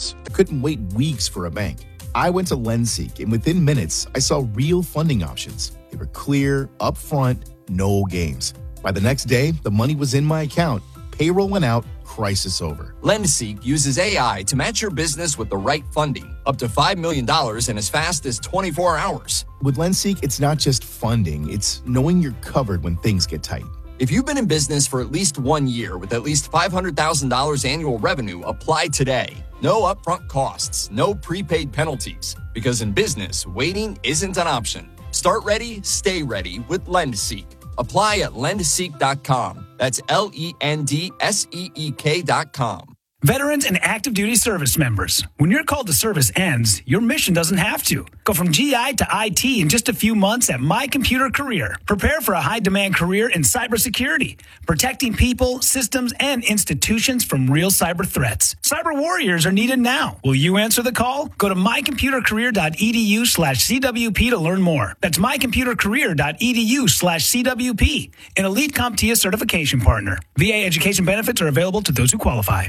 loans. I couldn't wait weeks for a bank. I went to LendSeek, and within minutes, I saw real funding options. They were clear, upfront, no games. By the next day, the money was in my account. Payroll went out, crisis over. LendSeek uses AI to match your business with the right funding, up to $5 million in as fast as 24 hours. With LendSeek, it's not just funding, it's knowing you're covered when things get tight. If you've been in business for at least 1 year with at least $500,000 annual revenue, apply today. No upfront costs, no prepaid penalties. Because in business, waiting isn't an option. Start ready, stay ready with LendSeek. Apply at lendseek.com. That's LENDSEEK.com. Veterans and active duty service members, when your call to service ends, your mission doesn't have to. Go from GI to IT in just a few months at My Computer Career. Prepare for a high-demand career in cybersecurity, protecting people, systems, and institutions from real cyber threats. Cyber warriors are needed now. Will you answer the call? Go to mycomputercareer.edu/CWP to learn more. That's mycomputercareer.edu/CWP, an elite CompTIA certification partner. VA education benefits are available to those who qualify.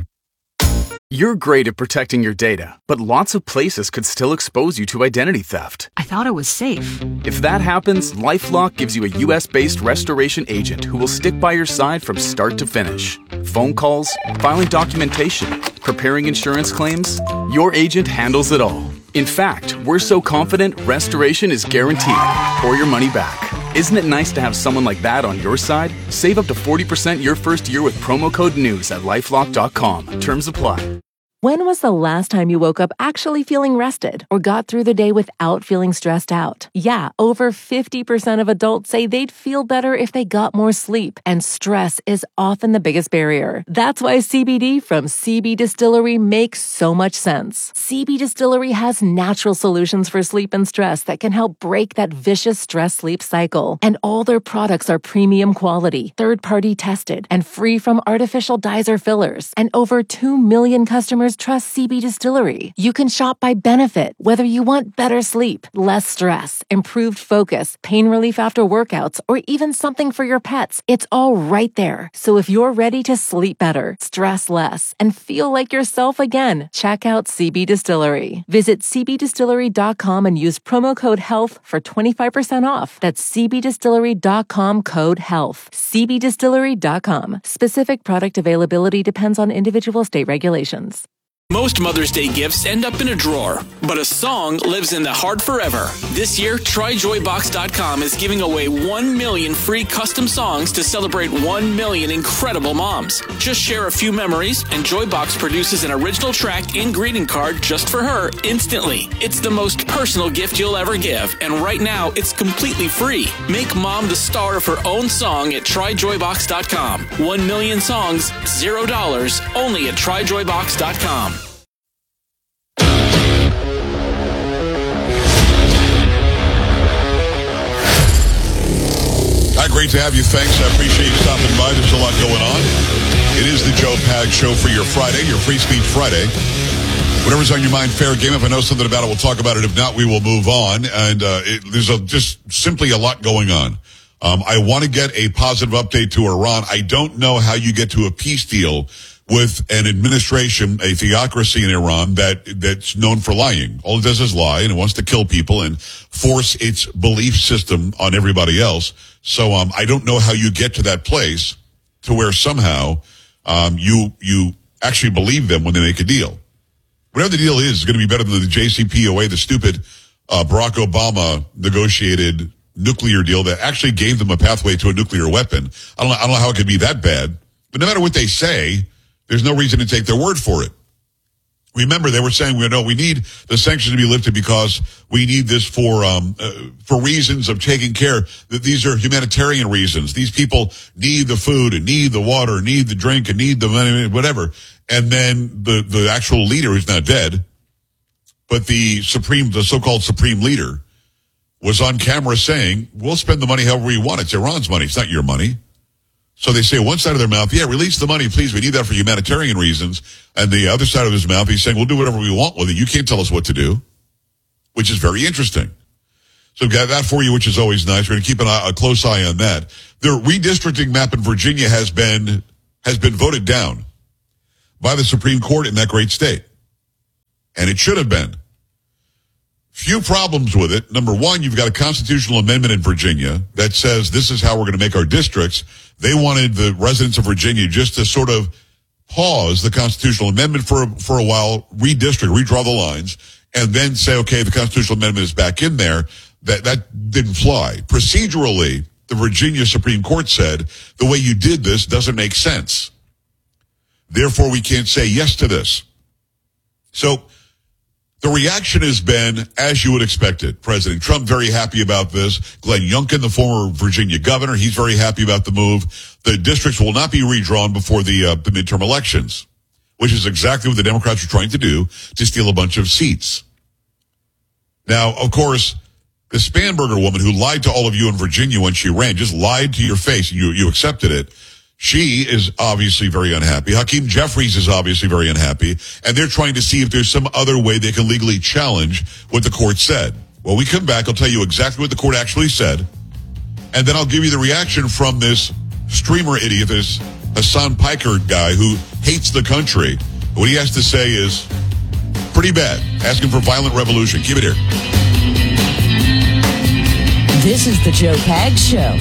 You're great at protecting your data, but lots of places could still expose you to identity theft. I thought it was safe. If that happens, LifeLock gives you a U.S.-based restoration agent who will stick by your side from start to finish. Phone calls, filing documentation, preparing insurance claims, your agent handles it all. In fact, we're so confident restoration is guaranteed or your money back. Isn't it nice to have someone like that on your side? Save up to 40% your first year with promo code NEWS at LifeLock.com. Terms apply. When was the last time you woke up actually feeling rested or got through the day without feeling stressed out? Yeah, over 50% of adults say they'd feel better if they got more sleep, and stress is often the biggest barrier. That's why CBD from CB Distillery makes so much sense. CB Distillery has natural solutions for sleep and stress that can help break that vicious stress-sleep cycle. And all their products are premium quality, third-party tested, and free from artificial dyes or fillers. And over 2 million customers trust CB Distillery. You can shop by benefit, whether you want better sleep, less stress, improved focus, pain relief after workouts, or even something for your pets. It's all right there. So if you're ready to sleep better, stress less, and feel like yourself again, check out CB Distillery. Visit cbdistillery.com and use promo code HEALTH for 25% off. That's cbdistillery.com code HEALTH. cbdistillery.com. Specific product availability depends on individual state regulations. Most Mother's Day gifts end up in a drawer, but a song lives in the heart forever. This year, TryJoyBox.com is giving away 1 million free custom songs to celebrate 1 million incredible moms. Just share a few memories, and Joybox produces an original track and greeting card just for her instantly. It's the most personal gift you'll ever give, and right now, it's completely free. Make mom the star of her own song at TryJoyBox.com. 1 million songs, $0, only at TryJoyBox.com. Hi, great to have you. Thanks. I appreciate you stopping by. There's a lot going on. It is the Joe Pag Show for your Friday, your Free Speech Friday. Whatever's on your mind, fair game. If I know something about it, we'll talk about it. If not, we will move on. And there's just simply a lot going on. I want to get a positive update to Iran. I don't know how you get to a peace deal with an administration, a theocracy in Iran that's known for lying. All it does is lie, and it wants to kill people and force its belief system on everybody else. So I don't know how you get to that place to where somehow you actually believe them when they make a deal. Whatever the deal is going to be better than the JCPOA, the stupid Barack Obama negotiated nuclear deal that actually gave them a pathway to a nuclear weapon. I don't know how it could be that bad. But no matter what they say, there's no reason to take their word for it. Remember, they were saying, we need the sanctions to be lifted because we need this for reasons of taking care. That these are humanitarian reasons. These people need the food and need the water, and need the drink, and need the money, whatever. And then the actual leader, who's not dead, but the so-called supreme leader, was on camera saying, we'll spend the money however we want. It's Iran's money. It's not your money. So they say one side of their mouth, yeah, release the money, please. We need that for humanitarian reasons. And the other side of his mouth, he's saying, we'll do whatever we want with it. You can't tell us what to do, which is very interesting. So we've got that for you, which is always nice. We're going to keep a close eye on that. The redistricting map in Virginia has been voted down by the Supreme Court in that great state. and it should have been. Few problems with it. Number one, you've got a constitutional amendment in Virginia that says this is how we're going to make our districts. They wanted the residents of Virginia just to sort of pause the constitutional amendment for a while, redraw the lines, and then say, okay, the constitutional amendment is back in there. That didn't fly. Procedurally, the Virginia Supreme Court said the way you did this doesn't make sense. Therefore, we can't say yes to this. So the reaction has been, as you would expect it. President Trump very happy about this. Glenn Youngkin, the former Virginia governor, he's very happy about the move. The districts will not be redrawn before the midterm elections, which is exactly what the Democrats are trying to do, to steal a bunch of seats. Now, of course, the Spanberger woman who lied to all of you in Virginia when she ran, just lied to your face, and you accepted it. She is obviously very unhappy. Hakeem Jeffries is obviously very unhappy. And they're trying to see if there's some other way they can legally challenge what the court said. When we come back, I'll tell you exactly what the court actually said. And then I'll give you the reaction from this streamer idiot, this Hassan Piker guy who hates the country. What he has to say is pretty bad. Asking for violent revolution. Keep it here. This is the Joe Pags Show.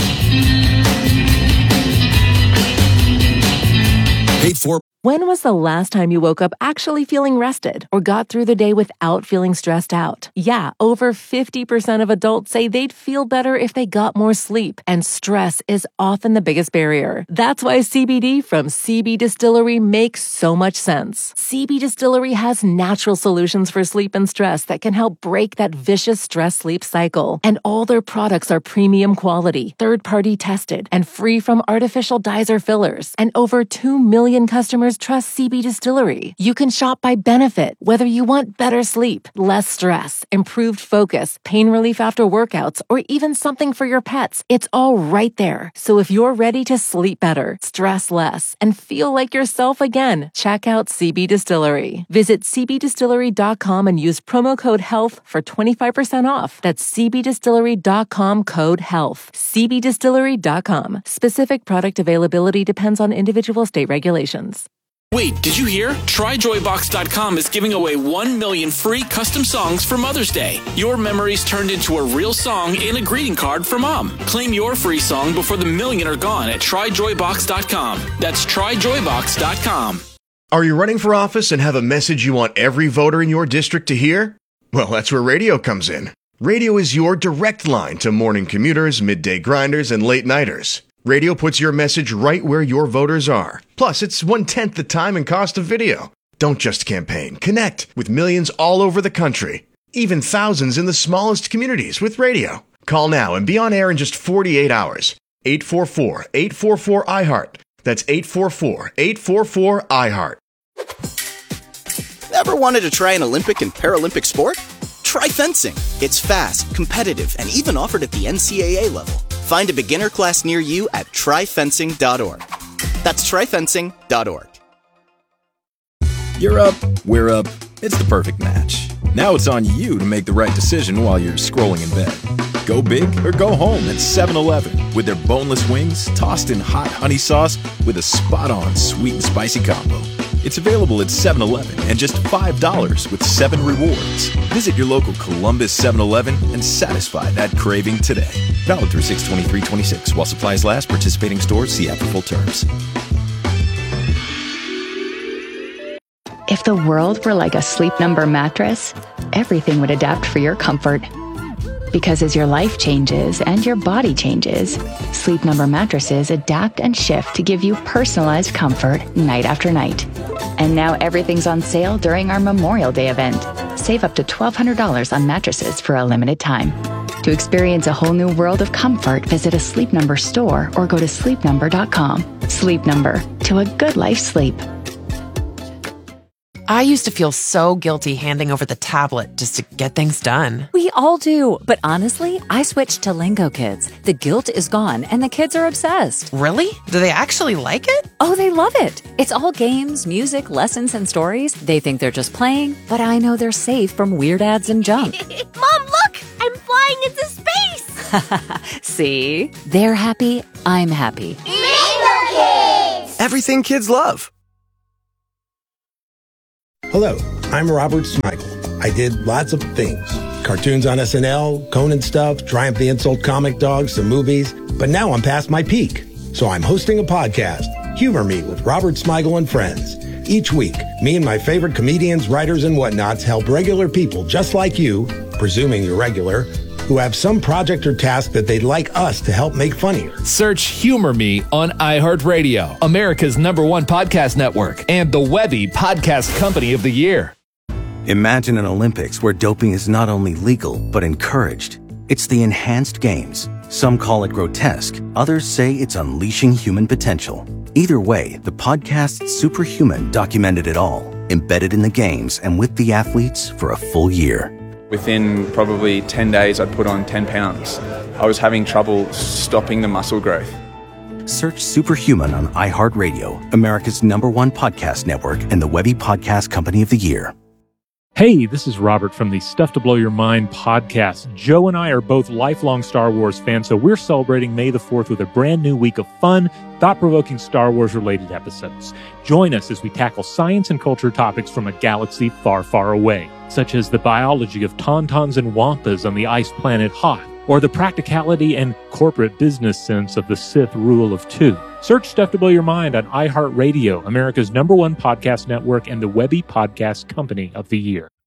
Paid for. When was the last time you woke up actually feeling rested or got through the day without feeling stressed out? Yeah, over 50% of adults say they'd feel better if they got more sleep, and stress is often the biggest barrier. That's why CBD from CB Distillery makes so much sense. CB Distillery has natural solutions for sleep and stress that can help break that vicious stress-sleep cycle. And all their products are premium quality, third-party tested, and free from artificial dyes or fillers. And over 2 million customers trust CB Distillery. You can shop by benefit, whether you want better sleep, less stress, improved focus, pain relief after workouts, or even something for your pets. It's all right there. So if you're ready to sleep better, stress less, and feel like yourself again, check out CB Distillery. Visit cbdistillery.com and use promo code HEALTH for 25% off. That's cbdistillery.com, code HEALTH. cbdistillery.com. Specific product availability depends on individual state regulations. Wait, did you hear? TryJoyBox.com is giving away 1 million free custom songs for Mother's Day. Your memories turned into a real song and a greeting card for Mom. Claim your free song before the million are gone at TryJoyBox.com. That's TryJoyBox.com. Are you running for office and have a message you want every voter in your district to hear? Well, that's where radio comes in. Radio is your direct line to morning commuters, midday grinders, and late-nighters. Radio puts your message right where your voters are. Plus, it's 1/10 the time and cost of video. Don't just campaign. Connect with millions all over the country. Even thousands in the smallest communities with radio. Call now and be on air in just 48 hours. 844-844-IHEART. That's 844-844-IHEART. Ever wanted to try an Olympic and Paralympic sport? Try fencing. It's fast, competitive, and even offered at the NCAA level. Find a beginner class near you at tryfencing.org. That's tryfencing.org. You're up, we're up. It's the perfect match. Now it's on you to make the right decision while you're scrolling in bed. Go big or go home at 7-Eleven with their boneless wings tossed in hot honey sauce with a spot-on sweet and spicy combo. It's available at 7-Eleven and just $5 with 7 rewards. Visit your local Columbus 7-Eleven and satisfy that craving today. Valid through 6/23/26 while supplies last. Participating stores see app for full terms. If the world were like a Sleep Number mattress, everything would adapt for your comfort. Because as your life changes and your body changes, Sleep Number mattresses adapt and shift to give you personalized comfort night after night. And now everything's on sale during our Memorial Day event. Save up to $1,200 on mattresses for a limited time. To experience a whole new world of comfort, visit a Sleep Number store or go to sleepnumber.com. Sleep Number, to a good life sleep. I used to feel so guilty handing over the tablet just to get things done. We all do, but honestly, I switched to Lingo Kids. The guilt is gone and the kids are obsessed. Really? Do they actually like it? Oh, they love it. It's all games, music, lessons, and stories. They think they're just playing, but I know they're safe from weird ads and junk. Mom, look! I'm flying into space! See? They're happy, I'm happy. Lingo Kids! Everything kids love. Hello, I'm Robert Smigel. I did lots of things. Cartoons on SNL, Conan stuff, Triumph the Insult Comic Dog, some movies. But now I'm past my peak. So I'm hosting a podcast, Humor Me with Robert Smigel and Friends. Each week, me and my favorite comedians, writers, and whatnots help regular people just like you, presuming you're regular, who have some project or task that they'd like us to help make funnier. Search Humor Me on iHeartRadio, America's #1 podcast network, and the Webby Podcast Company of the Year. Imagine an Olympics where doping is not only legal, but encouraged. It's the Enhanced Games. Some call it grotesque. Others say it's unleashing human potential. Either way, the podcast Superhuman documented it all, embedded in the games and with the athletes for a full year. Within probably 10 days, I'd put on 10 pounds. I was having trouble stopping the muscle growth. Search Superhuman on iHeartRadio, America's #1 podcast network, and the Webby Podcast Company of the Year. Hey, this is Robert from the Stuff to Blow Your Mind podcast. Joe and I are both lifelong Star Wars fans, so we're celebrating May the 4th with a brand new week of fun, thought-provoking Star Wars-related episodes. Join us as we tackle science and culture topics from a galaxy far, far away, such as the biology of tauntauns and wampas on the ice planet Hoth, or the practicality and corporate business sense of the Sith rule of 2. Search Stuff to Blow Your Mind on iHeartRadio, America's #1 podcast network, and the Webby Podcast Company of the Year.